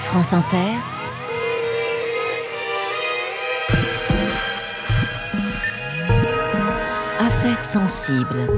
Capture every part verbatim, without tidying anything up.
France Inter, Affaires sensibles.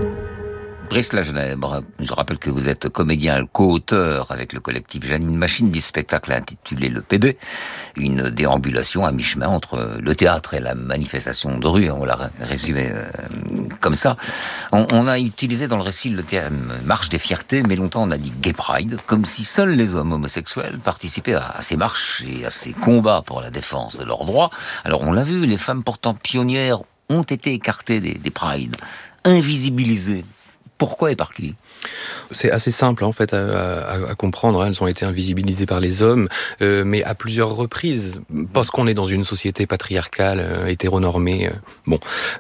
Brice Lagenèbre, je rappelle que vous êtes comédien co-auteur avec le collectif Janine Machine du spectacle intitulé Le P B, une déambulation à mi-chemin entre le théâtre et la manifestation de rue, on l'a résumé euh, comme ça. On, on a utilisé dans le récit le terme marche des fiertés, mais longtemps on a dit gay pride, comme si seuls les hommes homosexuels participaient à, à ces marches et à ces combats pour la défense de leurs droits. Alors on l'a vu, les femmes pourtant pionnières ont été écartées des, des prides, invisibilisées. Pourquoi et par qui ? C'est assez simple en fait à, à, à comprendre. Elles ont été invisibilisées par les hommes, euh, mais à plusieurs reprises, parce qu'on est dans une société patriarcale, euh, hétéronormée. Euh, bon,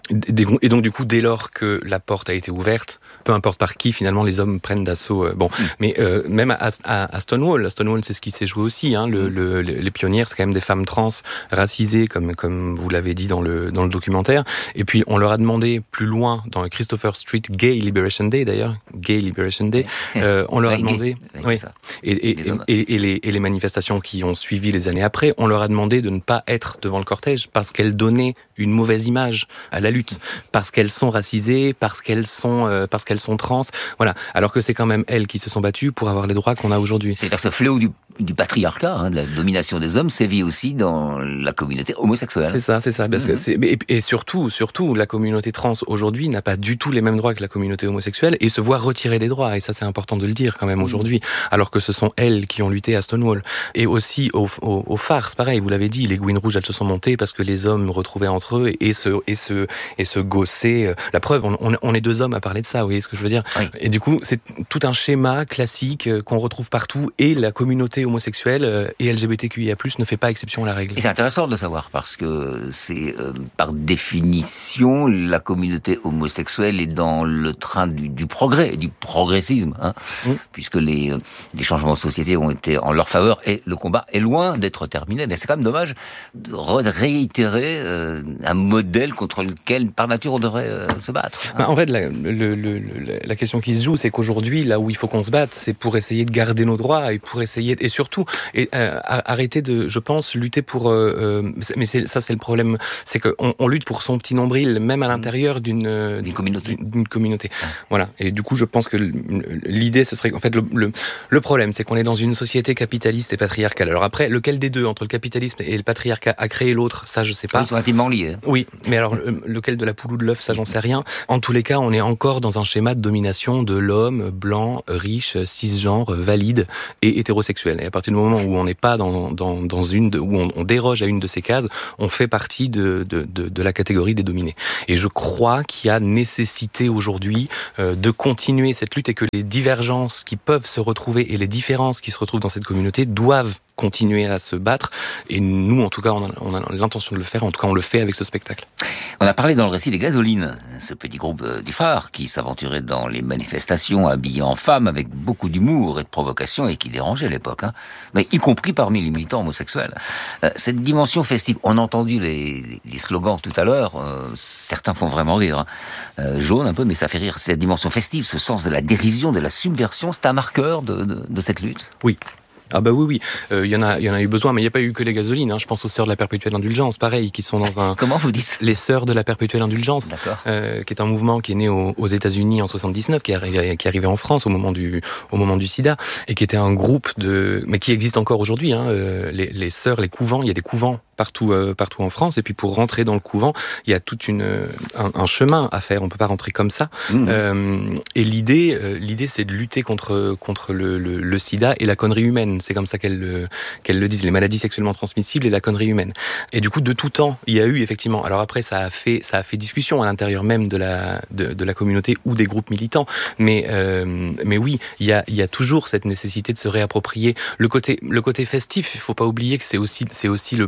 et donc du coup, dès lors que la porte a été ouverte, peu importe par qui, finalement, les hommes prennent d'assaut. Euh, bon, mmh. mais euh, même à, à, à Stonewall, à Stonewall, c'est ce qui s'est joué aussi. Hein, le, le, les pionnières, c'est quand même des femmes trans racisées, comme comme vous l'avez dit dans le dans le documentaire. Et puis on leur a demandé plus loin dans Christopher Street Gay Liberation Day, d'ailleurs, Gay Liberation Day. Euh, on leur a demandé, oui, et, et, et, et, et, les, et les manifestations qui ont suivi les années après, on leur a demandé de ne pas être devant le cortège parce qu'elles donnaient une mauvaise image à la lutte, parce qu'elles sont racisées, parce qu'elles sont, euh, parce qu'elles sont trans, voilà. Alors que c'est quand même elles qui se sont battues pour avoir les droits qu'on a aujourd'hui. C'est-à-dire que ce fléau du, du patriarcat, hein, de la domination des hommes, sévit aussi dans la communauté homosexuelle. C'est ça, c'est ça. Parce mmh. que c'est, et, et surtout, surtout, la communauté trans aujourd'hui n'a pas du tout les mêmes droits que la communauté homosexuelle et se voit retirer des droits. Et ça, c'est important de le dire quand même aujourd'hui, alors que ce sont elles qui ont lutté à Stonewall. Et aussi aux, aux, aux farces, pareil, vous l'avez dit, les gouines rouges, elles se sont montées parce que les hommes retrouvaient entre eux et se et se et se gossaient. La preuve, on, on est deux hommes à parler de ça, vous voyez ce que je veux dire ? Oui. Et du coup, c'est tout un schéma classique qu'on retrouve partout. Et la communauté homosexuelle et L G B T Q I A plus, ne fait pas exception à la règle. Et c'est intéressant de le savoir parce que c'est euh, par définition la communauté homosexuelle est dans le train du, du progrès, du progressisme. Hein, mmh. Puisque les, les changements de société ont été en leur faveur et le combat est loin d'être terminé. Mais c'est quand même dommage de réitérer euh, un modèle contre lequel, par nature, on devrait euh, se battre. Hein. Bah, en fait, la, le, le, la question qui se joue, c'est qu'aujourd'hui, là où il faut qu'on se batte, c'est pour essayer de garder nos droits et pour essayer, et surtout, et, euh, arrêter de, je pense, lutter pour... Euh, mais c'est, ça, c'est le problème, c'est qu'on on lutte pour son petit nombril, même à l'intérieur d'une, d'une communauté. D'une, d'une communauté. Ah. Voilà. Et du coup, je pense que l'idée, ce serait... En fait, le, le, le problème, c'est qu'on est dans une société capitaliste et patriarcale. Alors après, lequel des deux, entre le capitalisme et le patriarcat, a créé l'autre, ça, je sais pas. Ils sont intimement liés. Oui, mais alors, lequel de la poule ou de l'œuf, ça, j'en sais rien. En tous les cas, on est encore dans un schéma de domination de l'homme blanc, riche, cisgenre, valide et hétérosexuel. Et à partir du moment où on n'est pas dans, dans, dans une, de, où on, on déroge à une de ces cases, on fait partie de, de, de, de la catégorie des dominés. Et je crois qu'il y a nécessité aujourd'hui euh, de continuer cette lutte et que les divergences qui peuvent se retrouver et les différences qui se retrouvent dans cette communauté doivent continuer à se battre. Et nous, en tout cas, on a, on a l'intention de le faire. En tout cas, on le fait avec ce spectacle. On a parlé dans le récit des Gasolines, ce petit groupe du phare qui s'aventurait dans les manifestations habillé en femme avec beaucoup d'humour et de provocation et qui dérangeait à l'époque, hein, mais y compris parmi les militants homosexuels. Euh, cette dimension festive, on a entendu les, les slogans tout à l'heure, euh, certains font vraiment rire, hein. euh, jaune un peu, mais ça fait rire. Cette dimension festive, ce sens de la dérision, de la subversion, c'est un marqueur de, de, de cette lutte. Oui. Ah bah oui, oui, il euh, y en a, il y en a eu besoin, mais il n'y a pas eu que les Gasolines. Hein. Je pense aux Sœurs de la Perpétuelle Indulgence, pareil, qui sont dans un. Comment vous dites ? Les Sœurs de la Perpétuelle Indulgence, euh, qui est un mouvement qui est né aux, aux États-Unis en soixante-dix-neuf, qui est arrivé, qui est arrivé en France au moment du, au moment du SIDA, et qui était un groupe de, mais qui existe encore aujourd'hui. Hein, euh, les, les sœurs, les couvents, il y a des couvents partout, euh, partout en France, et puis pour rentrer dans le couvent, il y a toute une, un, un chemin à faire. On peut pas rentrer comme ça. Mmh. Euh, et l'idée, euh, l'idée, c'est de lutter contre, contre le, le, le SIDA et la connerie humaine. C'est comme ça qu'elle le qu'elles le disent, les maladies sexuellement transmissibles et la connerie humaine. Et du coup, de tout temps, il y a eu effectivement. Alors après, ça a fait ça a fait discussion à l'intérieur même de la de, de la communauté ou des groupes militants. Mais euh, mais oui, il y a il y a toujours cette nécessité de se réapproprier le côté le côté festif. Il faut pas oublier que c'est aussi c'est aussi le, le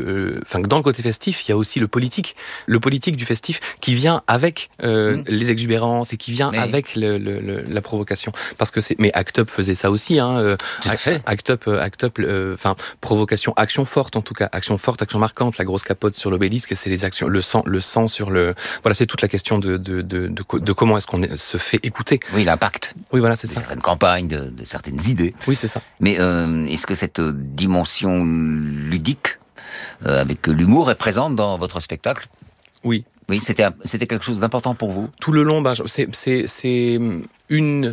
le, enfin dans le côté festif, il y a aussi le politique, le politique du festif qui vient avec euh, mmh. les exubérances et qui vient mais... avec le, le, le, la provocation. Parce que c'est, mais Act Up faisait ça aussi, hein. Euh, Tout à fait. Act Up, Act Up, enfin euh, provocation, action forte en tout cas, action forte, action marquante, la grosse capote sur l'obélisque, c'est les actions, le sang, le sang sur le, voilà, c'est toute la question de de de, de, de comment est-ce qu'on se fait écouter. Oui, l'impact. Oui, voilà, c'est de ça. Certaines campagnes, de, de certaines idées. Oui, c'est ça. Mais euh, est-ce que cette dimension ludique, euh, avec l'humour, est présente dans votre spectacle ? Oui. Oui, c'était c'était quelque chose d'important pour vous. Tout le long, ben, c'est c'est c'est une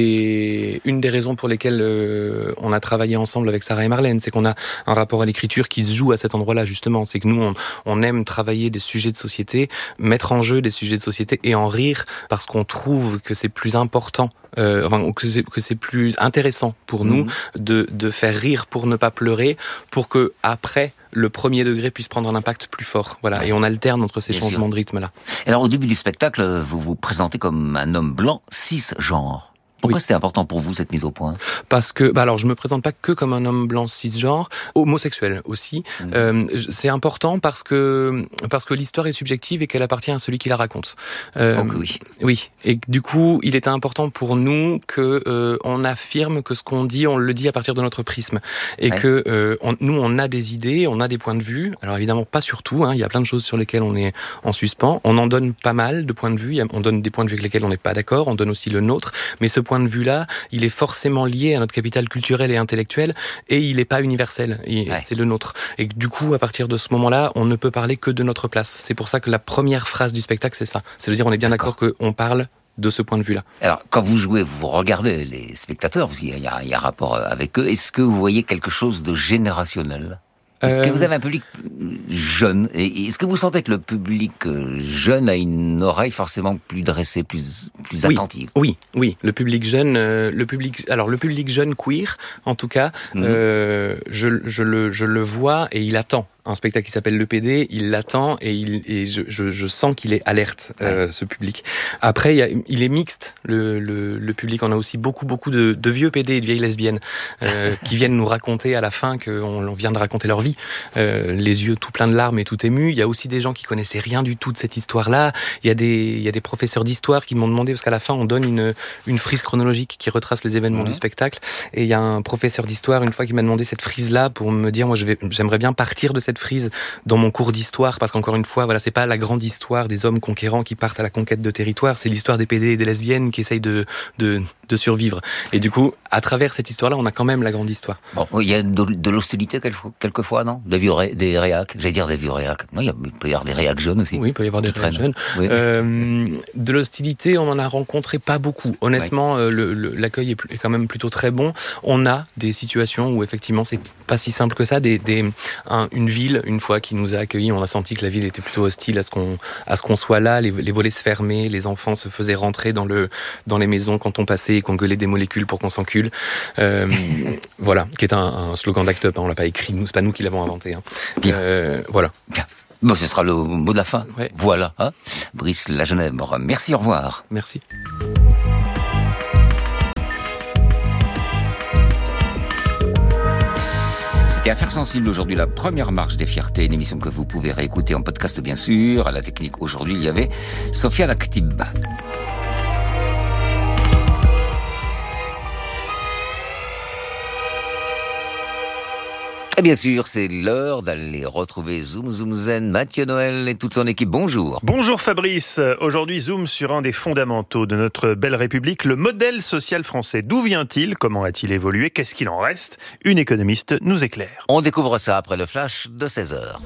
des une des raisons pour lesquelles euh, on a travaillé ensemble avec Sarah et Marlène, c'est qu'on a un rapport à l'écriture qui se joue à cet endroit-là justement. C'est que nous on on aime travailler des sujets de société, mettre en jeu des sujets de société et en rire parce qu'on trouve que c'est plus important, euh, enfin que c'est que c'est plus intéressant pour nous mmh. de de faire rire pour ne pas pleurer, pour que après le premier degré puisse prendre un impact plus fort. Voilà. Ouais. Et on alterne entre ces Bien changements sûr. de rythme-là. Alors, au début du spectacle, vous vous présentez comme un homme blanc, cisgenre. Pourquoi oui. c'était important pour vous, cette mise au point ? Parce que, bah alors, je me présente pas que comme un homme blanc cisgenre, homosexuel aussi. Mmh. Euh, c'est important parce que parce que l'histoire est subjective et qu'elle appartient à celui qui la raconte. Euh, Donc oui. Oui. Et du coup, il était important pour nous que euh, on affirme que ce qu'on dit, on le dit à partir de notre prisme, et ouais. que euh, on, nous, on a des idées, on a des points de vue. Alors évidemment, pas sur tout. Hein, il y a plein de choses sur lesquelles on est en suspens. On en donne pas mal de points de vue. On donne des points de vue avec lesquels on n'est pas d'accord. On donne aussi le nôtre. Mais ce point de vue-là, il est forcément lié à notre capital culturel et intellectuel, et il n'est pas universel. Et ouais. C'est le nôtre. Et du coup, à partir de ce moment-là, on ne peut parler que de notre place. C'est pour ça que la première phrase du spectacle, c'est ça. C'est de dire, on est bien d'accord, d'accord qu'on parle de ce point de vue-là. Alors, quand vous jouez, vous regardez les spectateurs, parce qu'il y a, il y a un rapport avec eux. Est-ce que vous voyez quelque chose de générationnel ? Est-ce que vous avez un public jeune ? Et est-ce que vous sentez que le public jeune a une oreille forcément plus dressée, plus plus oui, attentive ? Oui, oui. Le public jeune, euh, le public, alors le public jeune queer, en tout cas, mmh. euh, je, je le je le vois et il attend. Un spectacle qui s'appelle Le P D, il l'attend et, il, et je, je, je sens qu'il est alerte, euh, ouais. ce public. Après, il, y a, il est mixte, le, le, le public. On a aussi beaucoup, beaucoup de, de vieux P D et de vieilles lesbiennes euh, qui viennent nous raconter à la fin qu'on vient de raconter leur vie. Euh, les yeux tout pleins de larmes et tout émus. Il y a aussi des gens qui connaissaient rien du tout de cette histoire-là. Il y a des, il y a des professeurs d'histoire qui m'ont demandé, parce qu'à la fin, on donne une, une frise chronologique qui retrace les événements mmh. du spectacle. Et il y a un professeur d'histoire, une fois, qui m'a demandé cette frise-là pour me dire, moi, je vais, j'aimerais bien partir de cette frise dans mon cours d'histoire, parce qu'encore une fois, voilà, c'est pas la grande histoire des hommes conquérants qui partent à la conquête de territoire, c'est l'histoire des P D et des lesbiennes qui essayent de, de, de survivre. Et du coup, à travers cette histoire-là, on a quand même la grande histoire. Bon, il y a de, de l'hostilité quelquefois, non ? Des vieux ré, des réacs, j'allais dire des vieux réacs. Non, il, y a, il peut y avoir des réacs jeunes aussi. Oui, il peut y avoir des réacs jeunes. Oui. Euh, de l'hostilité, on en a rencontré pas beaucoup. Honnêtement, oui. euh, le, le, l'accueil est, est quand même plutôt très bon. On a des situations où effectivement, c'est pas si simple que ça. Des, des, un, une ville, une fois, qui nous a accueillis, on a senti que la ville était plutôt hostile à ce qu'on, à ce qu'on soit là. Les, les volets se fermaient, les enfants se faisaient rentrer dans le, dans les maisons quand on passait et qu'on gueulait des molécules pour qu'on s'encule. Euh, voilà, qui est un, un slogan d'Act Up. Hein, on l'a pas écrit, nous, c'est pas nous qui l'avons inventé. Hein. Bien. Euh, voilà. Bien. Bon, ce sera le mot de la fin. Ouais. Voilà. Hein, Brice Lagenèbre, merci, au revoir. Merci. C'était Affaires sensibles aujourd'hui, la première marche des fiertés, une émission que vous pouvez réécouter en podcast bien sûr. À la technique aujourd'hui, il y avait Sophia Laktib. Et bien sûr, c'est l'heure d'aller retrouver Zoom Zoom Zen, Mathieu Noël et toute son équipe. Bonjour. Bonjour Fabrice. Aujourd'hui, Zoom sur un des fondamentaux de notre belle République, le modèle social français. D'où vient-il ? Comment a-t-il évolué ? Qu'est-ce qu'il en reste ? Une économiste nous éclaire. On découvre ça après le flash de seize heures.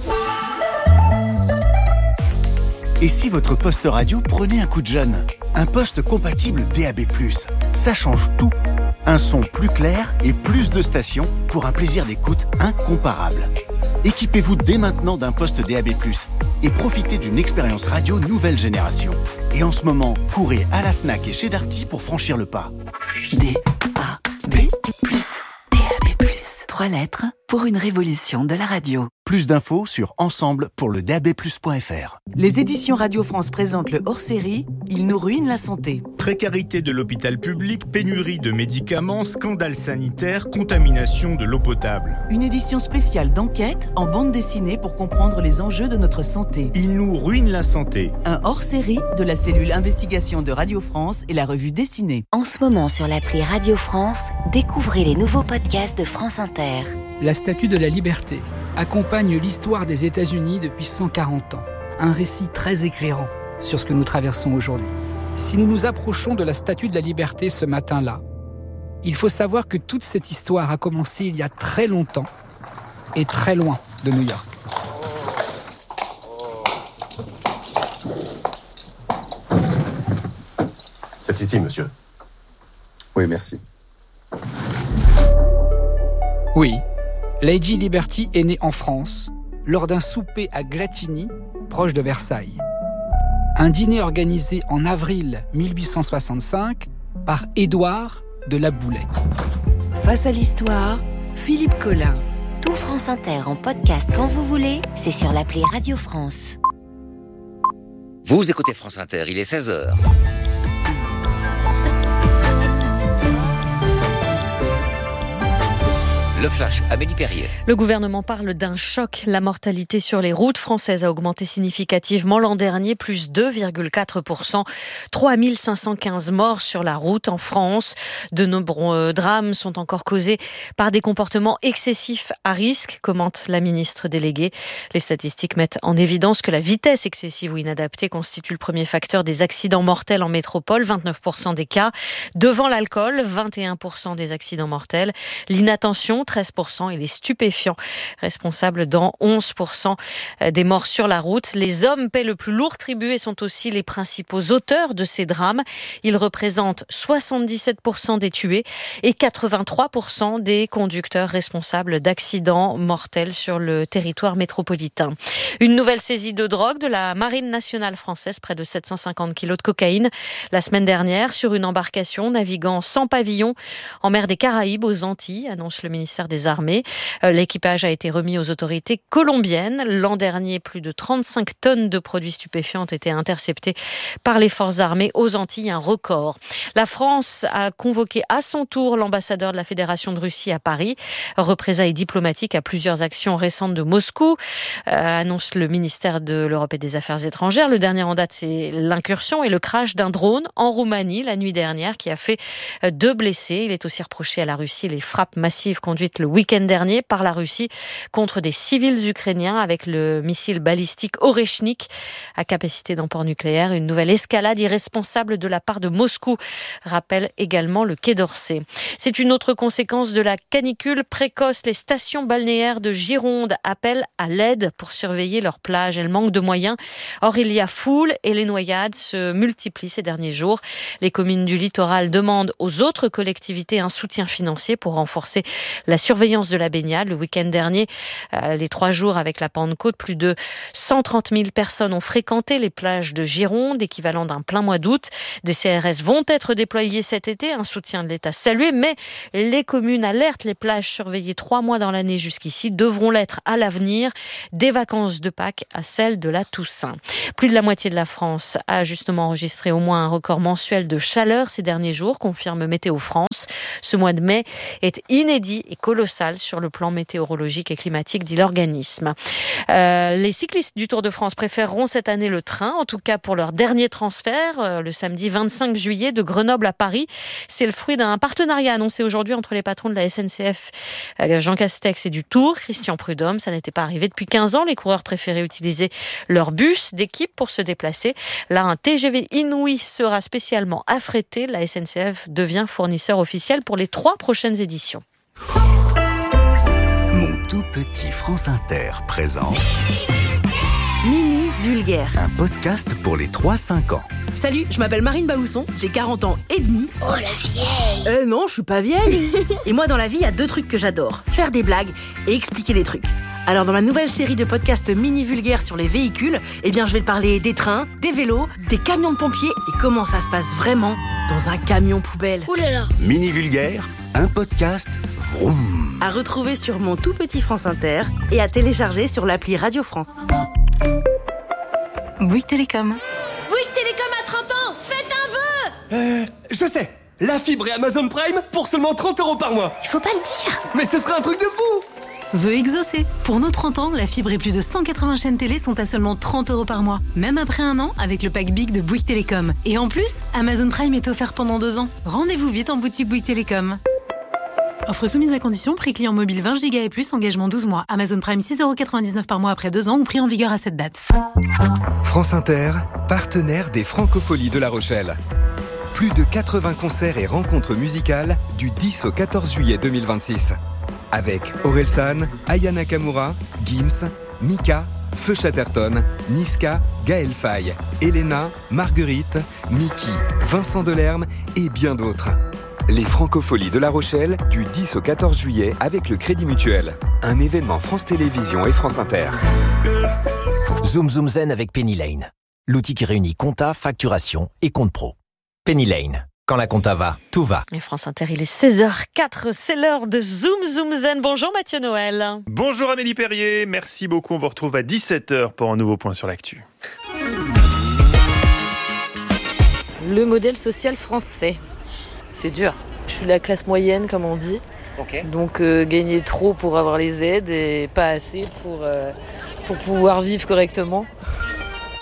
Et si votre poste radio prenait un coup de jeune ? Un poste compatible D A B plus. Ça change tout. Un son plus clair et plus de stations pour un plaisir d'écoute incomparable. Équipez-vous dès maintenant d'un poste D A B plus et profitez d'une expérience radio nouvelle génération. Et en ce moment, courez à la Fnac et chez Darty pour franchir le pas. D A B plus. D A B plus. Trois lettres, pour une révolution de la radio. Plus d'infos sur ensemble pour le D A B plus point F R. Les éditions Radio France présentent le hors-série « Il nous ruine la santé ». Précarité de l'hôpital public, pénurie de médicaments, scandale sanitaire, contamination de l'eau potable. Une édition spéciale d'enquête en bande dessinée pour comprendre les enjeux de notre santé. Il nous ruine la santé. Un hors-série de la cellule investigation de Radio France et la revue dessinée. En ce moment sur l'appli Radio France, découvrez les nouveaux podcasts de France Inter. La Statue de la Liberté accompagne l'histoire des États-Unis depuis cent quarante ans. Un récit très éclairant sur ce que nous traversons aujourd'hui. Si nous nous approchons de la Statue de la Liberté ce matin-là, il faut savoir que toute cette histoire a commencé il y a très longtemps et très loin de New York. C'est ici, monsieur. Oui, merci. Oui, Lady Liberty est née en France, lors d'un souper à Glatigny, proche de Versailles. Un dîner organisé en avril mille huit cent soixante-cinq par Édouard de La Boulaye. Face à l'histoire, Philippe Collin. Tout France Inter en podcast quand vous voulez, c'est sur l'appli Radio France. Vous écoutez France Inter, il est seize heures. Le flash, Amélie Perrier. Le gouvernement parle d'un choc. La mortalité sur les routes françaises a augmenté significativement l'an dernier, plus deux virgule quatre pour cent. trois mille cinq cent quinze morts sur la route en France. De nombreux drames sont encore causés par des comportements excessifs à risque, commente la ministre déléguée. Les statistiques mettent en évidence que la vitesse excessive ou inadaptée constitue le premier facteur des accidents mortels en métropole, vingt-neuf pour cent des cas. Devant l'alcool, vingt et un pour cent des accidents mortels. L'inattention, treize pour cent, et les stupéfiants, responsables dans onze pour cent des morts sur la route. Les hommes paient le plus lourd tribut et sont aussi les principaux auteurs de ces drames. Ils représentent soixante-dix-sept pour cent des tués et quatre-vingt-trois pour cent des conducteurs responsables d'accidents mortels sur le territoire métropolitain. Une nouvelle saisie de drogue de la Marine nationale française, près de sept cent cinquante kilos de cocaïne la semaine dernière sur une embarcation naviguant sans pavillon en mer des Caraïbes aux Antilles, annonce le ministère des Armées. L'équipage a été remis aux autorités colombiennes. L'an dernier, plus de trente-cinq tonnes de produits stupéfiants ont été interceptées par les forces armées aux Antilles, un record. La France a convoqué à son tour l'ambassadeur de la Fédération de Russie à Paris. Représailles diplomatiques à plusieurs actions récentes de Moscou, euh, annonce le ministère de l'Europe et des Affaires étrangères. Le dernier en date, c'est l'incursion et le crash d'un drone en Roumanie la nuit dernière qui a fait deux blessés. Il est aussi reproché à la Russie les frappes massives conduites le week-end dernier par la Russie contre des civils ukrainiens avec le missile balistique Oreshnik à capacité d'emport nucléaire. Une nouvelle escalade irresponsable de la part de Moscou, rappelle également le Quai d'Orsay. C'est une autre conséquence de la canicule précoce. Les stations balnéaires de Gironde appellent à l'aide pour surveiller leurs plages. Elles manquent de moyens. Or, il y a foule et les noyades se multiplient ces derniers jours. Les communes du littoral demandent aux autres collectivités un soutien financier pour renforcer la surveillance de la baignade. Le week-end dernier, euh, les trois jours avec la Pentecôte, plus de cent trente mille personnes ont fréquenté les plages de Gironde, équivalent d'un plein mois d'août. Des C R S vont être déployés cet été, un soutien de l'État salué, mais les communes alertent, les plages surveillées trois mois dans l'année jusqu'ici devront l'être à l'avenir, des vacances de Pâques à celles de la Toussaint. Plus de la moitié de la France a justement enregistré au moins un record mensuel de chaleur ces derniers jours, confirme Météo France. Ce mois de mai est inédit et colossal sur le plan météorologique et climatique, dit l'organisme. Euh, les cyclistes du Tour de France préféreront cette année le train, en tout cas pour leur dernier transfert, euh, le samedi vingt-cinq juillet de Grenoble à Paris. C'est le fruit d'un partenariat annoncé aujourd'hui entre les patrons de la S N C F, euh, Jean Castex, et du Tour, Christian Prudhomme. Ça n'était pas arrivé depuis quinze ans. Les coureurs préféraient utiliser leur bus d'équipe pour se déplacer. Là, un T G V Inouï sera spécialement affrété. La S N C F devient fournisseur officiel pour les trois prochaines éditions. Mon tout petit France Inter présente Mini Vulgaire, un podcast pour les trois cinq ans. Salut, je m'appelle Marine Baousson, j'ai quarante ans et demi. Oh la vieille. Euh non, je suis pas vieille. Et moi dans la vie, il y a deux trucs que j'adore, faire des blagues et expliquer des trucs. Alors dans ma nouvelle série de podcasts Mini Vulgaire sur les véhicules, eh bien je vais te parler des trains, des vélos, des camions de pompiers et comment ça se passe vraiment dans un camion poubelle. Ouh là là. Mini Vulgaire, un podcast vroom. à retrouver sur mon tout petit France Inter et à télécharger sur l'appli Radio France. Bouygues Télécom. Bouygues Télécom à trente ans, faites un vœu. Euh, je sais, la fibre et Amazon Prime pour seulement trente euros par mois. Il faut pas le dire. Mais ce serait un truc de fou. Vœu exaucé. Pour nos trente ans, la fibre et plus de cent quatre-vingts chaînes télé sont à seulement trente euros par mois. Même après un an, avec le pack Big de Bouygues Télécom. Et en plus, Amazon Prime est offert pendant deux ans. Rendez-vous vite en boutique Bouygues Télécom. Offre soumise à condition, prix client mobile vingt giga et plus, engagement douze mois. Amazon Prime six euros quatre-vingt-dix-neuf par mois après deux ans ou prix en vigueur à cette date. France Inter, partenaire des Francopholies de La Rochelle. Plus de quatre-vingts concerts et rencontres musicales du dix au quatorze juillet deux mille vingt-six. Avec Orelsan, Aya Nakamura, Gims, Mika, Feu Chatterton, Niska, Gaël Faye, Elena, Marguerite, Mickey, Vincent Delerme et bien d'autres. Les Francopholies de La Rochelle du dix au quatorze juillet avec le Crédit Mutuel. Un événement France Télévisions et France Inter. Zoom Zoom Zen avec Penny Lane. L'outil qui réunit compta, facturation et compte pro. Penny Lane. Quand la compta va, tout va. Et France Inter, il est seize heures quatre, c'est l'heure de Zoom Zoom Zen. Bonjour Mathieu Noël. Bonjour Amélie Perrier, merci beaucoup. On vous retrouve à dix-sept heures pour un nouveau point sur l'actu. Le modèle social français. C'est dur. Je suis la classe moyenne, comme on dit. Okay. Donc euh, gagner trop pour avoir les aides et pas assez pour, euh, pour pouvoir vivre correctement.